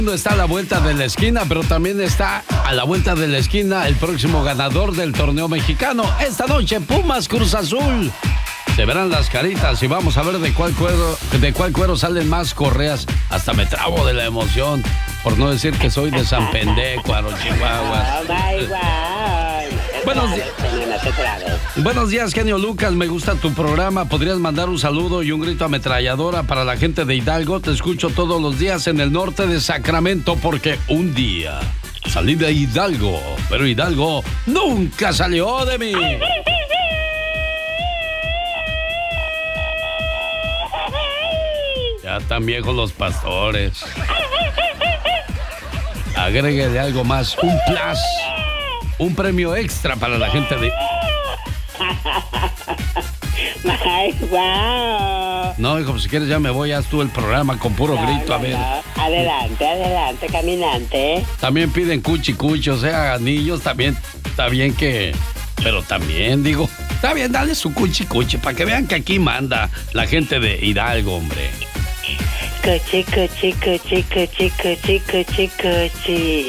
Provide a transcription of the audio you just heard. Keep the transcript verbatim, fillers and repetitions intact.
Está a la vuelta de la esquina, pero también está a la vuelta de la esquina el próximo ganador del torneo mexicano. Esta noche, Pumas Cruz Azul. Se verán las caritas y vamos a ver de cuál cuero, de cuál cuero salen más correas. Hasta me trabo de la emoción, por no decir que soy de San Pendecuaro, Chihuahua. Oh my God. Buenos días. Buenos días, genio Lucas. Me gusta tu programa. ¿Podrías mandar un saludo y un grito ametralladora para la gente de Hidalgo? Te escucho todos los días en el norte de Sacramento porque un día salí de Hidalgo, pero Hidalgo nunca salió de mí. Ya están viejos los pastores. Agréguele algo más, un plus, un premio extra para la gente de... Ay, wow. No, hijo, si quieres ya me voy, haz tú el programa con puro No, grito, no, a ver. no. Adelante, adelante, caminante. También piden cuchi cuchi, o sea, niños también, está bien que... Pero también, digo, está bien, dale su cuchi cuchi, para que vean que aquí manda la gente de Hidalgo, hombre. Cuchi, cuchi, cuchi, cuchi, cuchi, cuchi, cuchi.